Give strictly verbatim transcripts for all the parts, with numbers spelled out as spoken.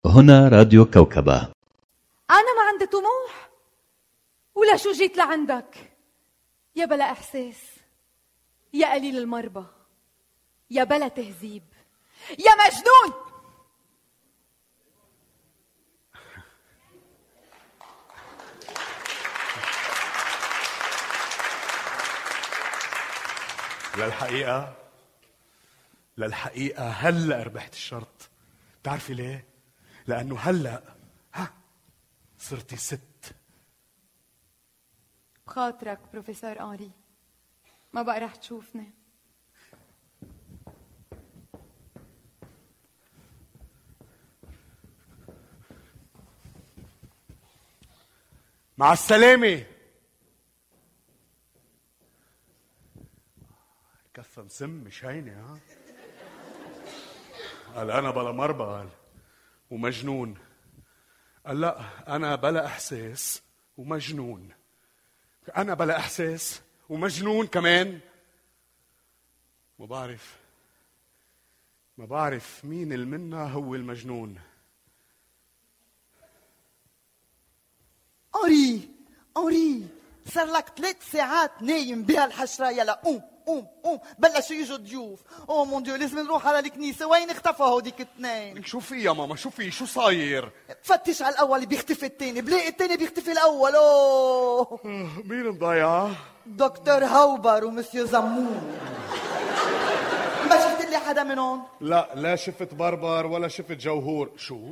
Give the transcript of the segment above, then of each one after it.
هنا راديو كوكبة. أنا ما عندي طموح ولا شو جيت لعندك؟ يا بلا إحساس، يا قليل المربى، يا بلا تهذيب، يا مجنون. للحقيقة للحقيقة هلأ ربحت الشرط. بتعرفي ليه؟ لأنه هلأ ها صرتي ست. بخاطرك بروفيسور أنري، ما بقى رح تشوفني. مع السلامة. كفة مسم مش هينة. ها قال أنا بلا مربى، قال ومجنون. قال لا، أنا بلا إحساس ومجنون. أنا بلا إحساس ومجنون كمان. ما بعرف ما بعرف مين المنا هو المجنون. أنري أنري صار لك ثلاث ساعات نايم بهالحشرة. يلا قوم قوم قوم، بلشوا يجوا ضيوف. اوه مون ديو، لازم نروح على الكنيسة. وين اختفوا هوديك اثنين؟ شو في يا ماما؟ شو في؟ شو صاير؟ فتش على الأول بيختفي الثاني، بلاقي الثاني بيختفي الأول. اوه مين مضايع؟ دكتور هوبر ومسيو زمون. ما شفت لي حدا منهم؟ لا، لا شفت بربر ولا شفت جوهور. شو؟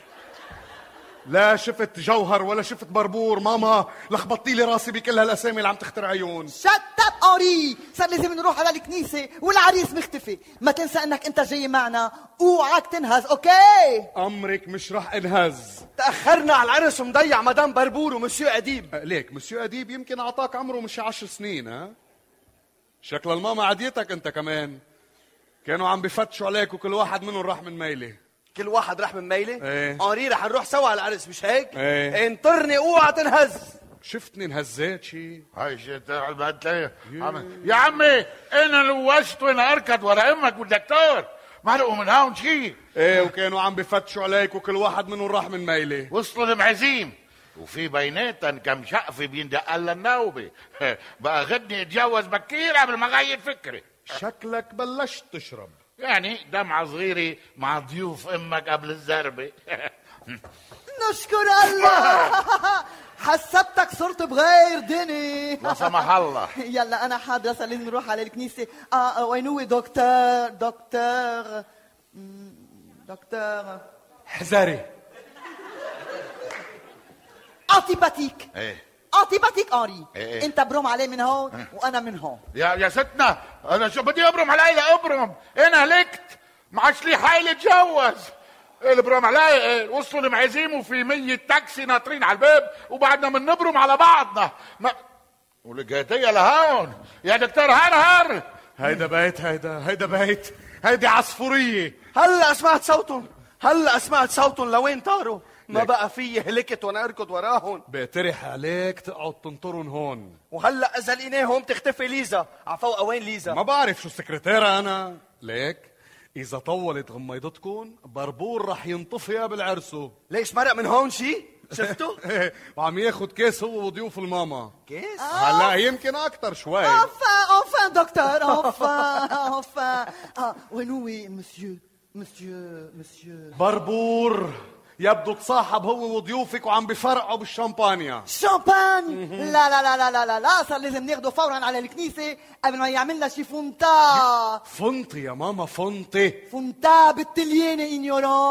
لا شفت جوهر ولا شفت بربور. ماما لخبطتي لي راسي بكل هالاسامي اللي عم تخترعيون. شت اب أنري، صار لازم نروح على الكنيسة والعريس مختفي. ما تنسى انك انت جاي معنا، اوعك تنهز. اوكي امرك مش رح انهز. تأخرنا على العرس ومضيع مدام بربور ومسيو أديب. ليك مسيو أديب يمكن اعطاك عمره مش عشر سنين. ها شكل الماما عديتك انت كمان. كانوا عم بفتشوا عليك وكل واحد منهم راح من ميله. كل واحد راح من ميلة. ايه. أنري رح نروح سوا على العرس مش هيك؟ ايه. انطرني اوعى تنهز. شفتني انهزيت شي؟ هاي شي تعال يا عمي. انا لوشت وانا اركض ورا امك والدكتور مرقوا من هون شي. ايه وكانوا عم بفتشوا عليك وكل واحد منهم راح من ميله. وصلوا المعزيم وفي بيناتن كم شقفة بيندق لها النوبة. بقى غدني اتجوز بكير قبل ما غير فكري. شكلك بلشت تشرب. يعني دمعة صغيرة مع ضيوف امك قبل الزربة. نشكر الله. حسبتك صرت بغير دني. لا سمح الله. يلا انا حاضرة، صار لازم نروح على الكنيسة. اه, آه وين هو دكتور دكتور دكتور حزاري انتيباتيك. ايه انتيباتيك أنري. إيه. انت بروم عليه من هون وانا من هون. يا يا ستنا، انا شو بدي ابرم علي؟ ابرم انا هلكت، ما عادش لي حايل اتجوز. ايه اللي برم علي؟ إيه؟ وصلوا المعزيم وفي مية تاكسي ناطرين على الباب وبعدنا من نبرم على بعضنا. ما ولقيتيها لهون يا دكتور هرهر. هيدا بيت هيدا هيدا بيت هيدي عصفورية. هلا سمعت صوتهم، هلا سمعت صوتهم. لوين طاروا؟ ما لك. بقى في هلكت وانا اركض وراهم. بقترح عليك تقعد تنطرن هون. وهلا اذا لقيناهم تختفي ليزا. عفوا وين ليزا؟ ما بعرف شو السكرتيرة انا. ليك اذا طولت غميضتكم بربور رح ينطفي بالعرسو. ليش مرق من هون شي؟ شفتوا؟ وعم ياخد كيس هو وضيوف الماما. كيس؟ هلا يمكن اكتر شوي. enfin enfin دكتور enfin enfin. آه وين هو مسيو مسيو مسيو بربور يبدو تصاحب هو وضيوفك وعم بفرقعوا بالشامبانيا. شامبان؟ لا لا لا لا لا لا لا، صار لازم ناخده فورا على الكنيسة قبل ما يعمل لنا شي فونتا. فنطي يا ماما فنطي. فونتا بالتليانة إنيورون.